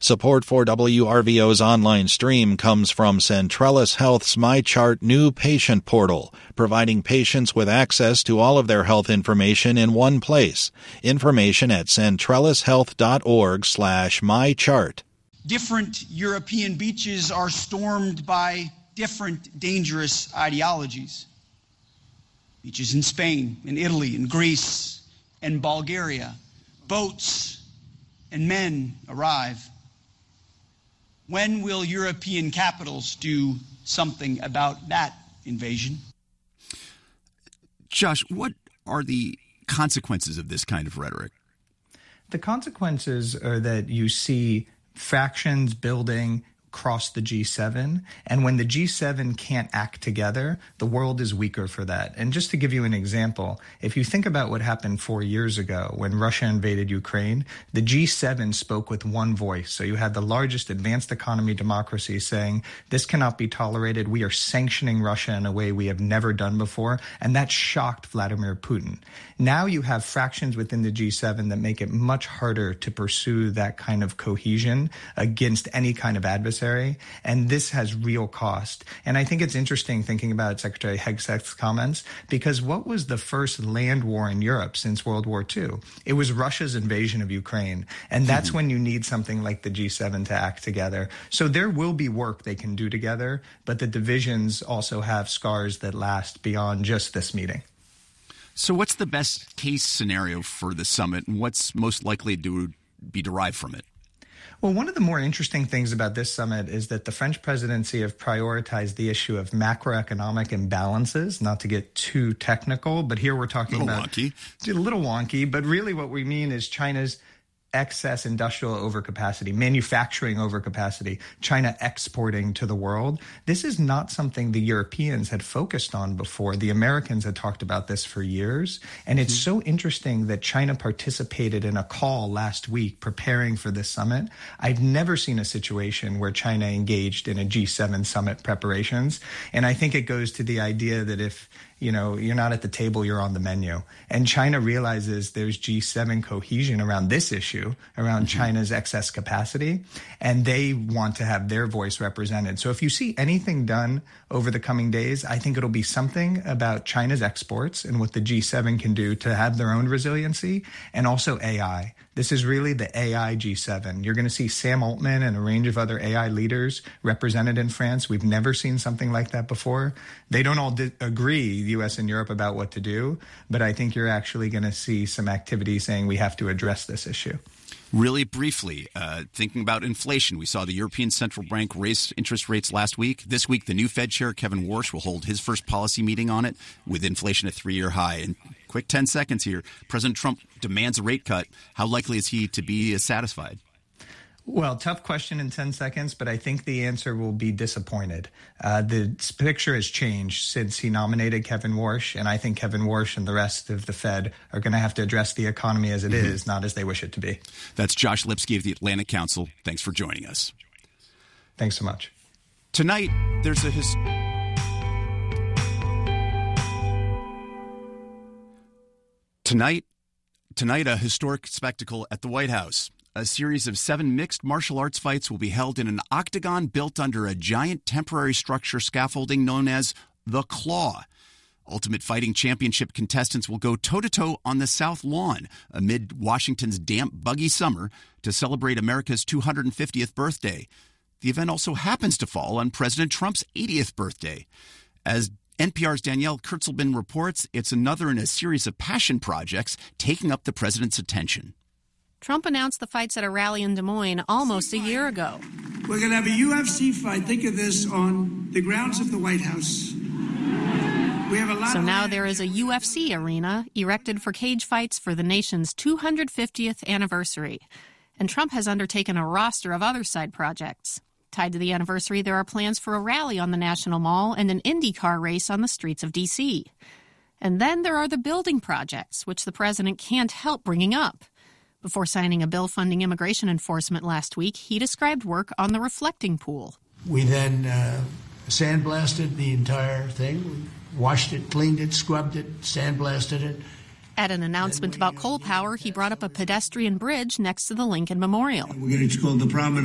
Support for WRVO's online stream comes from Centrellis Health's MyChart new patient portal, providing patients with access to all of their health information in one place. Information at centrellishealth.org/mychart. Different European beaches are stormed by different dangerous ideologies. Beaches in Spain, in Italy, in Greece, and Bulgaria. Boats and men arrive. When will European capitals do something about that invasion? Josh, what are the consequences of this kind of rhetoric? The consequences are that you see factions building across the G7, and when the G7 can't act together, the world is weaker for that. And just to give you an example, if you think about what happened 4 years ago when Russia invaded Ukraine, the G7 spoke with one voice. So you had the largest advanced economy democracy saying, this cannot be tolerated. We are sanctioning Russia in a way we have never done before. And that shocked Vladimir Putin. Now you have fractions within the G7 that make it much harder to pursue that kind of cohesion against any kind of adversary. And this has real cost. And I think it's interesting thinking about Secretary Hegseth's comments, because what was the first land war in Europe since World War II? It was Russia's invasion of Ukraine. And that's when you need something like the G7 to act together. So there will be work they can do together, but the divisions also have scars that last beyond just this meeting. So what's the best case scenario for the summit, and what's most likely to be derived from it? Well, one of the more interesting things about this summit is that the French presidency have prioritized the issue of macroeconomic imbalances, not to get too technical, but here we're talking about a little wonky, but really what we mean is China's excess industrial overcapacity, manufacturing overcapacity, China exporting to the world. This is not something the Europeans had focused on before. The Americans had talked about this for years. And it's so interesting that China participated in a call last week preparing for this summit. I've never seen a situation where China engaged in a G7 summit preparations. And I think it goes to the idea that if you're not at the table, you're on the menu. And China realizes there's G7 cohesion around this issue, around China's excess capacity, and they want to have their voice represented. So if you see anything done over the coming days, I think it'll be something about China's exports and what the G7 can do to have their own resiliency, and also AI. This is really the AI G7. You're going to see Sam Altman and a range of other AI leaders represented in France. We've never seen something like that before. They don't all agree, the U.S. and Europe, about what to do, but I think you're actually going to see some activity saying we have to address this issue. Really briefly, thinking about inflation, we saw the European Central Bank raise interest rates last week. This week, the new Fed chair, Kevin Warsh, will hold his first policy meeting on it with inflation at 3-year high. And quick 10 seconds here. President Trump demands a rate cut. How likely is he to be satisfied? Well, tough question in 10 seconds, but I think the answer will be disappointed. The picture has changed since he nominated Kevin Warsh, and I think Kevin Warsh and the rest of the Fed are going to have to address the economy as it is, not as they wish it to be. That's Josh Lipsky of the Atlantic Council. Thanks for joining us. Thanks so much. Tonight, there's a Tonight, a historic spectacle at the White House. A series of 7 mixed martial arts fights will be held in an octagon built under a giant temporary structure scaffolding known as the Claw. Ultimate Fighting Championship contestants will go toe-to-toe on the South Lawn amid Washington's damp, buggy summer to celebrate America's 250th birthday. The event also happens to fall on President Trump's 80th birthday. As NPR's Danielle Kurtzleben reports, it's another in a series of passion projects taking up the president's attention. Trump announced the fights at a rally in Des Moines almost a year ago. We're going to have a UFC fight. Think of this on the grounds of the White House. We have a lot. So now there is a UFC arena erected for cage fights for the nation's 250th anniversary. And Trump has undertaken a roster of other side projects. Tied to the anniversary, there are plans for a rally on the National Mall and an IndyCar race on the streets of D.C. And then there are the building projects, which the president can't help bringing up. Before signing a bill funding immigration enforcement last week, he described work on the reflecting pool. We then sandblasted the entire thing, washed it, cleaned it, scrubbed it, sandblasted it. At an announcement about coal power, he brought up a pedestrian bridge next to the Lincoln Memorial. We're going to call the promenade.